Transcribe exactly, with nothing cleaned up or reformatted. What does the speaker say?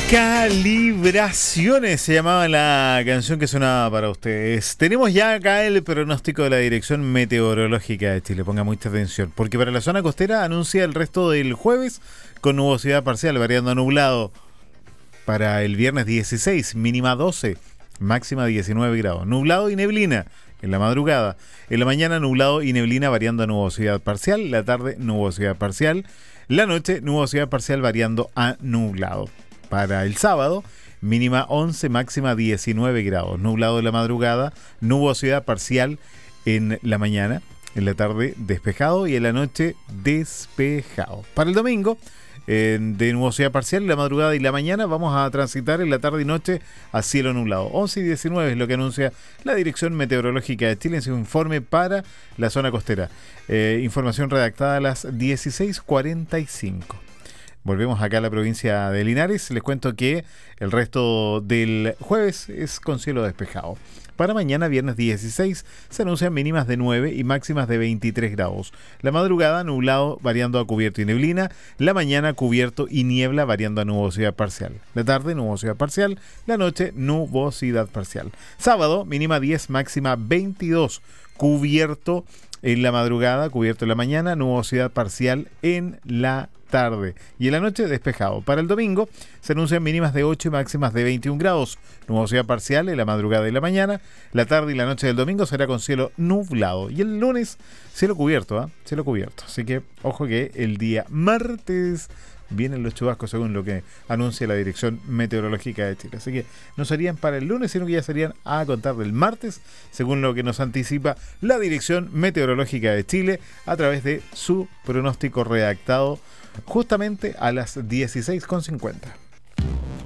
Calibraciones se llamaba la canción que sonaba para ustedes. Tenemos ya acá el pronóstico de la Dirección Meteorológica de Chile. Ponga mucha atención, porque para la zona costera anuncia el resto del jueves con nubosidad parcial, variando a nublado. Para el viernes dieciséis, mínima doce, máxima diecinueve grados. Nublado y neblina en la madrugada. En la mañana nublado y neblina variando a nubosidad parcial. La tarde nubosidad parcial. La noche nubosidad parcial variando a nublado. Para el sábado, mínima once, máxima diecinueve grados. Nublado en la madrugada, nubosidad parcial en la mañana, en la tarde despejado y en la noche despejado. Para el domingo, eh, de nubosidad parcial en la madrugada y la mañana, vamos a transitar en la tarde y noche a cielo nublado. once y diecinueve es lo que anuncia la Dirección Meteorológica de Chile en su informe para la zona costera. Eh, información redactada a las dieciséis cuarenta y cinco. Volvemos acá a la provincia de Linares. Les cuento que el resto del jueves es con cielo despejado. Para mañana, viernes dieciséis, se anuncian mínimas de nueve y máximas de veintitrés grados. La madrugada, nublado variando a cubierto y neblina. La mañana, cubierto y niebla variando a nubosidad parcial. La tarde, nubosidad parcial. La noche, nubosidad parcial. Sábado, mínima diez, máxima veintidós. Cubierto en la madrugada, cubierto en la mañana, nubosidad parcial en la tarde y en la noche despejado. Para el domingo se anuncian mínimas de ocho y máximas de veintiún grados, nubosidad parcial en la madrugada y la mañana. La tarde y la noche del domingo será con cielo nublado y el lunes cielo cubierto, ¿eh? cielo cubierto. Así que ojo que el día martes vienen los chubascos según lo que anuncia la Dirección Meteorológica de Chile. Así que no serían para el lunes, sino que ya serían a contar del martes, según lo que nos anticipa la Dirección Meteorológica de Chile a través de su pronóstico redactado justamente a las dieciséis con cincuenta.